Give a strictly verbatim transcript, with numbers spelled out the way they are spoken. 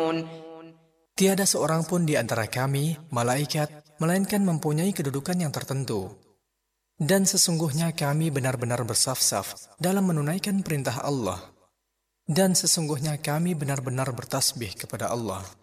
Tiada seorang pun di antara kami, malaikat, melainkan mempunyai kedudukan yang tertentu. Dan sesungguhnya kami benar-benar bersaf-saf dalam menunaikan perintah Allah. Dan sesungguhnya kami benar-benar bertasbih kepada Allah.